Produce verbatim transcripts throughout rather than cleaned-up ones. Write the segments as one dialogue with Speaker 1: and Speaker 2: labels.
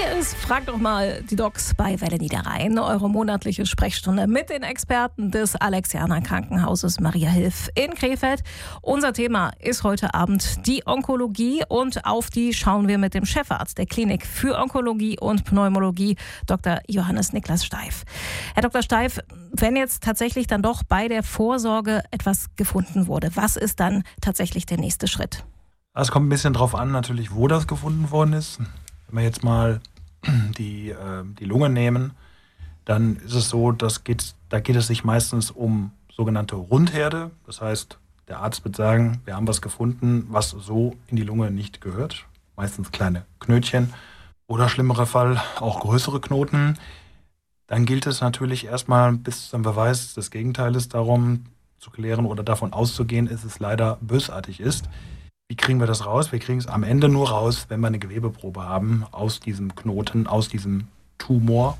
Speaker 1: Hier ist Frag doch mal die Docs bei Welle Niederrhein, eure monatliche Sprechstunde mit den Experten des Alexianer Krankenhauses Maria Hilf in Krefeld. Unser Thema ist heute Abend die Onkologie und auf die schauen wir mit dem Chefarzt der Klinik für Onkologie und Pneumologie, Doktor Johannes Niklas Steif. Herr Doktor Steif, wenn jetzt tatsächlich dann doch bei der Vorsorge etwas gefunden wurde, was ist dann tatsächlich der nächste Schritt?
Speaker 2: Es kommt ein bisschen drauf an, natürlich, wo das gefunden worden ist. Wenn wir jetzt mal die, äh, die Lunge nehmen, dann ist es so, dass geht, da geht es sich meistens um sogenannte Rundherde. Das heißt, der Arzt wird sagen, wir haben was gefunden, was so in die Lunge nicht gehört. Meistens kleine Knötchen oder schlimmerer Fall auch größere Knoten. Dann gilt es natürlich erstmal bis zum Beweis des Gegenteils darum zu klären oder davon auszugehen, dass es leider bösartig ist. Wie kriegen wir das raus? Wir kriegen es am Ende nur raus, wenn wir eine Gewebeprobe haben aus diesem Knoten, aus diesem Tumor.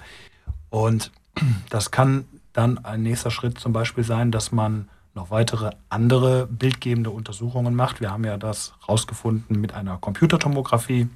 Speaker 2: Und das kann dann ein nächster Schritt zum Beispiel sein, dass man noch weitere andere bildgebende Untersuchungen macht. Wir haben ja das rausgefunden mit einer Computertomographie.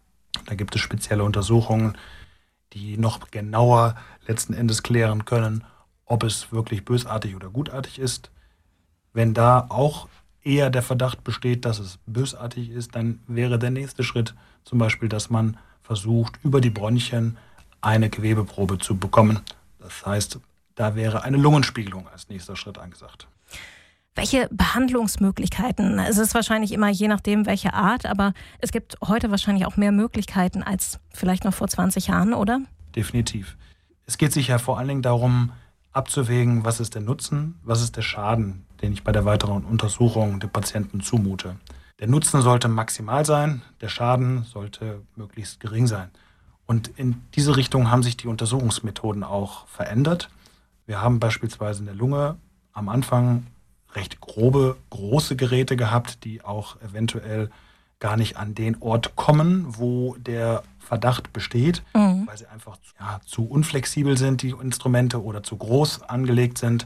Speaker 2: Da gibt es spezielle Untersuchungen, die noch genauer letzten Endes klären können, ob es wirklich bösartig oder gutartig ist. Wenn da auch eher der Verdacht besteht, dass es bösartig ist, dann wäre der nächste Schritt zum Beispiel, dass man versucht, über die Bronchien eine Gewebeprobe zu bekommen. Das heißt, da wäre eine Lungenspiegelung als nächster Schritt angesagt.
Speaker 1: Welche Behandlungsmöglichkeiten? Es ist wahrscheinlich immer je nachdem, welche Art, aber es gibt heute wahrscheinlich auch mehr Möglichkeiten als vielleicht noch vor zwanzig Jahren, oder?
Speaker 2: Definitiv. Es geht sicher vor allen Dingen darum, abzuwägen, was ist der Nutzen, was ist der Schaden, den ich bei der weiteren Untersuchung dem Patienten zumute. Der Nutzen sollte maximal sein, der Schaden sollte möglichst gering sein. Und in diese Richtung haben sich die Untersuchungsmethoden auch verändert. Wir haben beispielsweise in der Lunge am Anfang recht grobe, große Geräte gehabt, die auch eventuell gar nicht an den Ort kommen, wo der Verdacht besteht, mhm. weil sie einfach ja, zu unflexibel sind, die Instrumente, oder zu groß angelegt sind.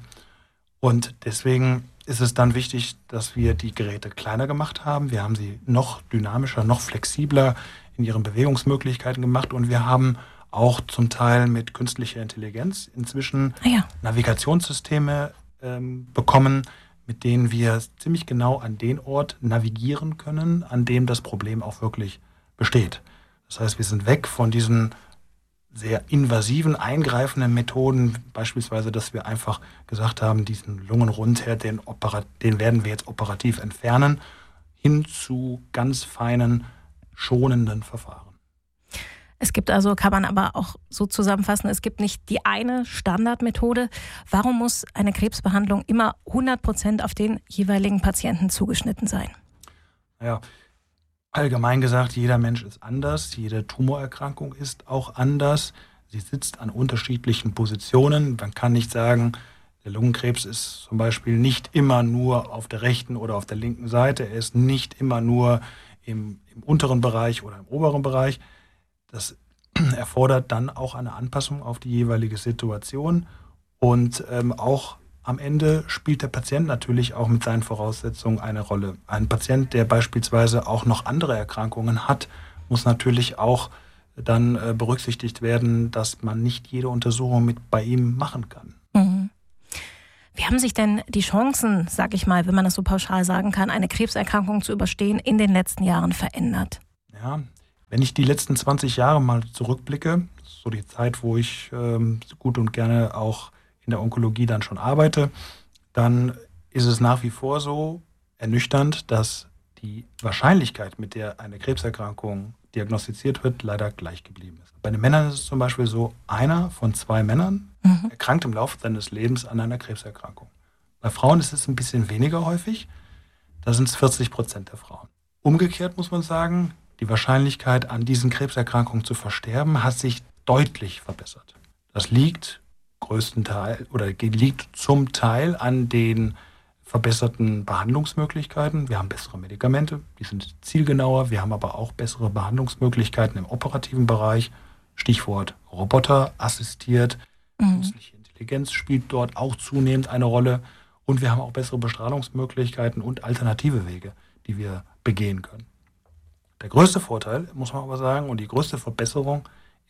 Speaker 2: Und deswegen ist es dann wichtig, dass wir die Geräte kleiner gemacht haben. Wir haben sie noch dynamischer, noch flexibler in ihren Bewegungsmöglichkeiten gemacht. Und wir haben auch zum Teil mit künstlicher Intelligenz inzwischen ah ja. Navigationssysteme ähm, bekommen, mit denen wir ziemlich genau an den Ort navigieren können, an dem das Problem auch wirklich besteht. Das heißt, wir sind weg von diesen sehr invasiven, eingreifenden Methoden, beispielsweise, dass wir einfach gesagt haben, diesen Lungenrundherd, den, Operat- den werden wir jetzt operativ entfernen, hin zu ganz feinen, schonenden Verfahren.
Speaker 1: Es gibt also, kann man aber auch so zusammenfassen, es gibt nicht die eine Standardmethode. Warum muss eine Krebsbehandlung immer hundert Prozent auf den jeweiligen Patienten zugeschnitten sein?
Speaker 2: Naja, allgemein gesagt, jeder Mensch ist anders, jede Tumorerkrankung ist auch anders. Sie sitzt an unterschiedlichen Positionen. Man kann nicht sagen, der Lungenkrebs ist zum Beispiel nicht immer nur auf der rechten oder auf der linken Seite. Er ist nicht immer nur im, im unteren Bereich oder im oberen Bereich. Das erfordert dann auch eine Anpassung auf die jeweilige Situation. Und ähm, auch am Ende spielt der Patient natürlich auch mit seinen Voraussetzungen eine Rolle. Ein Patient, der beispielsweise auch noch andere Erkrankungen hat, muss natürlich auch dann äh, berücksichtigt werden, dass man nicht jede Untersuchung mit bei ihm machen kann.
Speaker 1: Mhm. Wie haben sich denn die Chancen, sag ich mal, wenn man das so pauschal sagen kann, eine Krebserkrankung zu überstehen, in den letzten Jahren verändert?
Speaker 2: Ja, wenn ich die letzten zwanzig Jahre mal zurückblicke, so die Zeit, wo ich ähm, gut und gerne auch in der Onkologie dann schon arbeite, dann ist es nach wie vor so ernüchternd, dass die Wahrscheinlichkeit, mit der eine Krebserkrankung diagnostiziert wird, leider gleich geblieben ist. Bei den Männern ist es zum Beispiel so, einer von zwei Männern mhm. erkrankt im Laufe seines Lebens an einer Krebserkrankung. Bei Frauen ist es ein bisschen weniger häufig, da sind es vierzig Prozent der Frauen. Umgekehrt muss man sagen, die Wahrscheinlichkeit, an diesen Krebserkrankungen zu versterben, hat sich deutlich verbessert. Das liegt größtenteils oder liegt zum Teil an den verbesserten Behandlungsmöglichkeiten. Wir haben bessere Medikamente, die sind zielgenauer. Wir haben aber auch bessere Behandlungsmöglichkeiten im operativen Bereich. Stichwort Roboter assistiert. Mhm. Künstliche Intelligenz spielt dort auch zunehmend eine Rolle. Und wir haben auch bessere Bestrahlungsmöglichkeiten und alternative Wege, die wir begehen können. Der größte Vorteil, muss man aber sagen, und die größte Verbesserung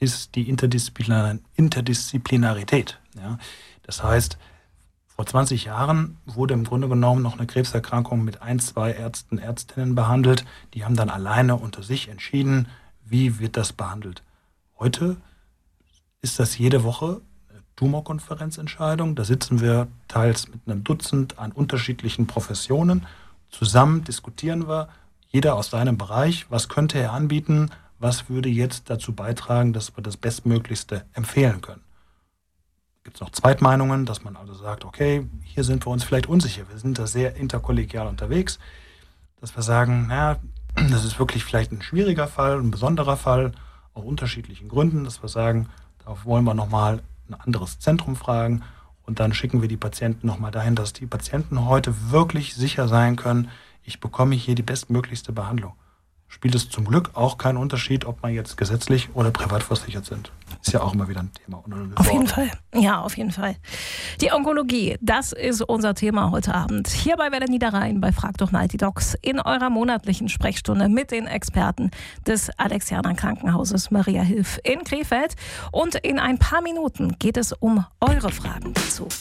Speaker 2: ist die Interdisziplinar- Interdisziplinarität. Ja? Das heißt, vor zwanzig Jahren wurde im Grunde genommen noch eine Krebserkrankung mit ein, zwei Ärzten, Ärztinnen behandelt. Die haben dann alleine unter sich entschieden, wie wird das behandelt. Heute ist das jede Woche eine Tumorkonferenzentscheidung. Da sitzen wir teils mit einem Dutzend an unterschiedlichen Professionen. Zusammen diskutieren wir, jeder aus seinem Bereich, was könnte er anbieten, was würde jetzt dazu beitragen, dass wir das Bestmöglichste empfehlen können. Gibt es noch Zweitmeinungen, dass man also sagt, okay, hier sind wir uns vielleicht unsicher. Wir sind da sehr interkollegial unterwegs, dass wir sagen, naja, das ist wirklich vielleicht ein schwieriger Fall, ein besonderer Fall, aus unterschiedlichen Gründen, dass wir sagen, da wollen wir nochmal ein anderes Zentrum fragen und dann schicken wir die Patienten nochmal dahin, dass die Patienten heute wirklich sicher sein können, ich bekomme hier die bestmöglichste Behandlung. Spielt es zum Glück auch keinen Unterschied, ob man jetzt gesetzlich oder privat versichert sind. Ist ja auch immer wieder ein Thema.
Speaker 1: Auf jeden Fall. Ja, auf jeden Fall. Die Onkologie, das ist unser Thema heute Abend. Hier bei Welle Niederrhein bei Frag doch mal die Docs in eurer monatlichen Sprechstunde mit den Experten des Alexianer Krankenhauses Maria Hilf in Krefeld. Und in ein paar Minuten geht es um eure Fragen dazu.